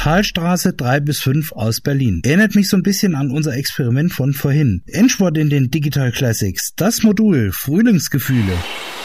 Thalstraße 3-5 aus Berlin. Erinnert mich so ein bisschen an unser Experiment von vorhin. Endspurt in den Digital Classics. Das Modul Frühlingsgefühle.